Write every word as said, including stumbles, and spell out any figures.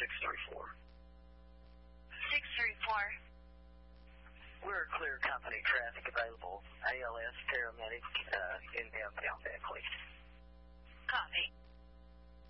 six three four. six three four. We're a clear company, traffic available, A L S paramedic uh, in